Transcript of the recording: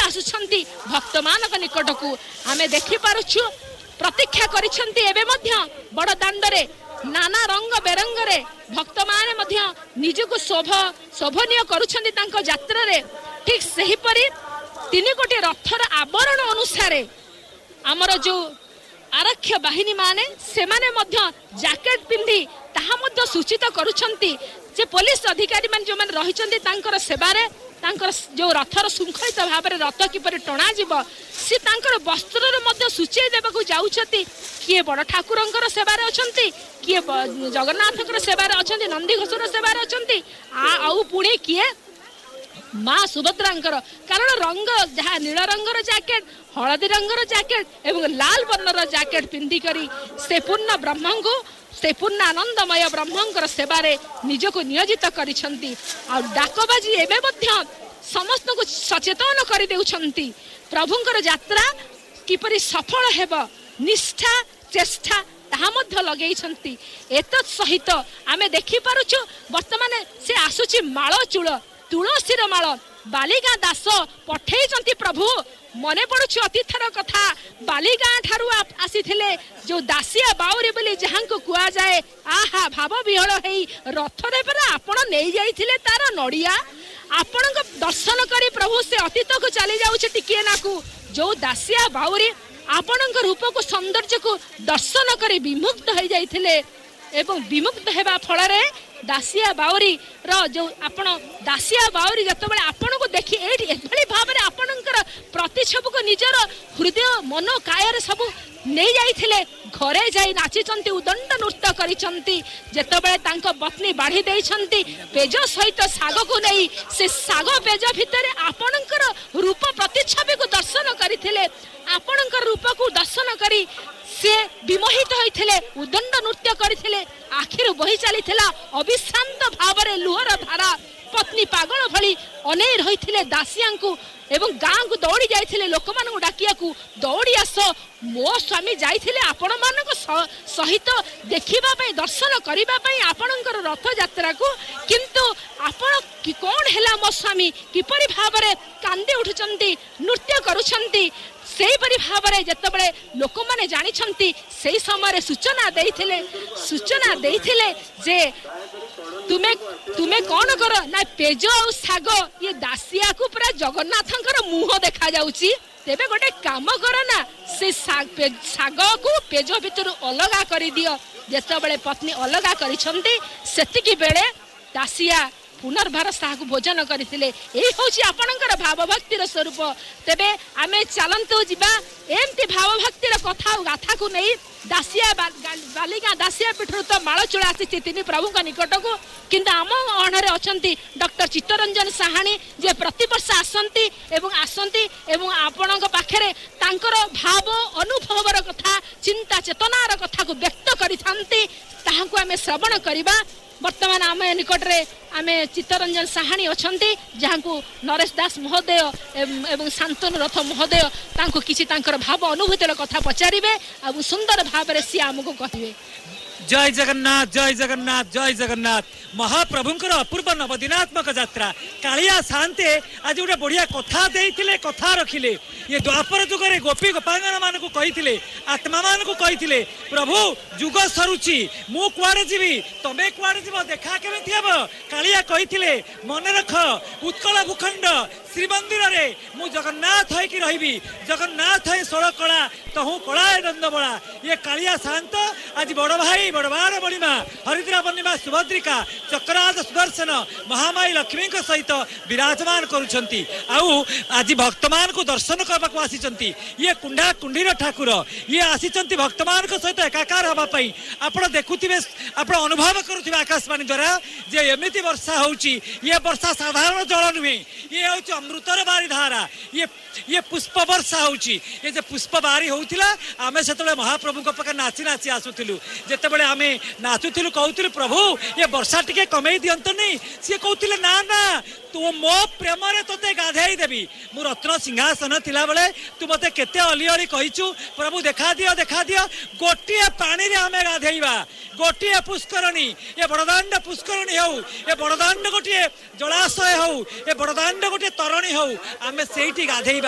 आसुछंती भक्त मानक निकट को आमे देखि पारुछु प्रतीक्षा करिछंती एबे मध्य बड़ दांडरे नाना रंग बेरंग रे भक्त माने मध्य निजको शोभनीय करुछंती तांको यात्रा रे ठीक सही परी 3 कोटी रथर आवरण अनुसार आमर जो आरक्ष बाहिनी माने से माने मध्य जैकेट पिंधि ताहा मध्य सूचित करुछंती जे पुलिस अधिकारी मान जो मान रहिछंती तांकर सेवारे तांकर जो रथर शृंखलित भाव में रथ किपर टणा जीव सी तांकर वस्त्र मध्य सूचय देबाकू जाउछंती किए बड़ ठाकुरंकर सेवारे अछंती किए जगन्नाथकर सेवारे अछंती नंदीघोषर सेवारे अछंती आउ पुणी किए माँ सुभद्रांकर कारण रंग जहाँ नील रंगर जैकेट हलदी रंगर जैकेट एवं लाल वर्णर जैकेट पिंधि करी से पूर्ण ब्रह्म को से पूर्ण आनंदमय ब्रह्मंकर सेवारे निजको नियोजित करिछंती आ डाकबाजी एबे मध्य समस्त को सचेतन कर देउछंती प्रभुंकर यात्रा किपरि सफल हेब निष्ठा चेष्टा ताहा मध्य लगेइछंती एतत् सहित आमे देखि पारुछु वर्तमान से आसुची माळ चूळ तुलसीर माळ बालिगा दास पठेइछंती प्रभु मने पड़ुछु अतीथर कथा बालिगा ठारू आसीथिले जो दासिया बाउरी बोली जहां को कुआ जाए आहा भाव विहल हेई रथरे परा आपण नेई जाइथिले तार नडिया आपण को दर्शन करी प्रभु से अतीत को चली जाउछ टिकिए नाकू जो दासिया बाउरी आपण रूप को सौंदर्य को दर्शन करी विमुक्त हो जाइथिले एवं विमुक्त हेबा फल रे दासिया बाउरी रो जो आपण दासिया बाउरी जतबे आपण को देखि एठी एभली भाव रे आपणकर प्रतिछब को निजर हृदय मन कायर सब नहीं जाइथिले घरे जाई नाचिचंती उदंड नृत्य करिचंती जतबे तांको पत्नी बाढ़ी देइछंती पेज सहित साग को नहीं से साग पेज भितरे आपणकर रूप प्रतिछबि को दर्शन करिथिले आपणकर रूप को दर्शन करी से विमोहित होइथिले उदंड नृत्य करिथिले आखिर बही चलीथिला अविश्रांत भाव रे लुहर धारा पत्नी पागल भली अनै रहिथिले दासिया को एवं गाँ को दौड़ी जाइथिले लोक मान डाकिया को दौड़ी आस मो स्वामी जाइथिले आपण मानक सहित देखिबा पई दर्शन करिबा पई आपणकर रथ यात्रा को किंतु आपण कि कोन हैला मो स्वामी किपरि भाव रे कांदी उठुचंती नृत्य करूछंती सेही परि भाव रे जतबे लोक माने जानि छंती सेही समय सूचना देइथिले जे तुमे कौन कर ना पेज और साग ये दासिया को पूरा जगन्नाथंकर मुह देखा जाउची तेबे गोटे काम कर ना से साग को पेज भितर अलगा करी दियो जेतबेले पत्नी अलगा करिसंती सेतिकी बेले दासिया पुनर्भार साहू भोजन करथिले एही होची आपणकर भाव भक्तिर स्वरूप तेबे आमे चलंतु जिबा एमती भाव भक्तिर कथा गाथा को नहीं दासिया बालिका दासिया पीठर तो माଳ चूड़ा आसी तीन प्रभु का निकट को किंतु आम अणरे अछंती डॉक्टर चित्तरंजन साहानी जे प्रति वर्ष आसंती एवं आपणक पाखरे तांकर भाव अनुभवर कथा चिंता चेतनार कथा को व्यक्त करिथांती ताहाको आमे श्रवण करिबा वर्तमान आम निकट रे आमे चित्तरंजन साहानी अछंती जहां को नरेश दास महोदय एवं शांतनु रथ महोदय तांको किछि तांकर भाव अनुभूतिर कथा पचारिबे आ सुंदर भाव रे सी हमको कहिबे। जय जगन्नाथ जय जगन्नाथ जय जगन्नाथ महाप्रभुंकर अपूर्व नवदिनात्मक यात्रा कालिया शांते आज गोटे बढ़िया कथा देइथिले कथा रखिले ये द्वापर जुगरे गोपी गोपांगना मान को कहिथिले आत्मा मान को कहिथिले प्रभु जुग सरुची मु कुआडे जीवी तमे कुआडे जीव देखा केमिति हेब कालिया कहिथिले मन रख उत्कल भूखंड श्रीमंदिर रे मु जगन्नाथ होई कि रहिबी जगन्नाथ है सोल कला तहु कलाए नंदबला ये कालिया शांत आज बड़ भाई बड़बार बड़ीमा हरिद्रा बर्णिमा सुभद्रिका चक्राद सुदर्शन महामाई लक्ष्मी सहित विराजमान करुछंती आउ आज भक्तमान को दर्शन करबाक आसीचंती ये कुंडा कुंडीर ठाकुर ये आसीचंती भक्तमान को सहित एकाकार हबा पई आपण देखुथिबे आपण अनुभव करुथिबे आकाशवाणी द्वारा जे एमिति वर्षा होउची ये वर्षा साधारण जल नुहे ये होउची अमृतर बारी धारा ये पुष्प वर्षा होउची ये जे पुष्प बारी होउथिला आमे सेतबे महाप्रभु को पका नाची नाची आसुथिलु जेतेबे आमे नाचुथिलु कहउथिलु प्रभु ये वर्षा टिके कमेई दियंतो नहीं से कहउथिले ना ना तू मो प्रेम रे तोते गाधेई देबी मु रत्न सिंहासन थिला बेले तू मते केते अली अली कहिचु प्रभु देखा दियो गोटिए पानी रे आमे गाधेईबा गोटिए पुष्करणी ये बड़दांड पुष्करणी हो ये बड़दांड गोटिए जलाशय हो ये बड़दांड गोटिए तरणी हो आमे सेठी गाधेईबा